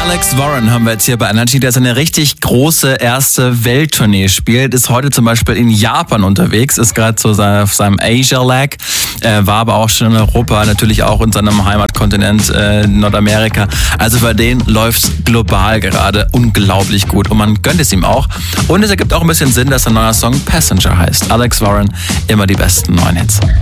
Alex Warren haben wir jetzt hier bei Energy, der seine richtig große erste Welttournee spielt, ist heute zum Beispiel in Japan unterwegs, ist gerade so auf seinem Asia-Lag, war aber auch schon in Europa, natürlich auch in seinem Heimatkontinent Nordamerika. Also für den läuft's global gerade unglaublich gut und man gönnt es ihm auch. Und es ergibt auch ein bisschen Sinn, dass sein neuer Song Passenger heißt. Alex Warren, immer die besten neuen Hits.